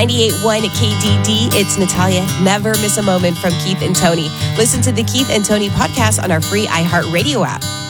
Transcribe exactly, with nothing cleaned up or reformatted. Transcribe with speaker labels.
Speaker 1: ninety-eight point one K D D, it's Natalia. Never miss a moment from Keith and Tony. Listen to the Keith and Tony podcast on our free iHeartRadio app.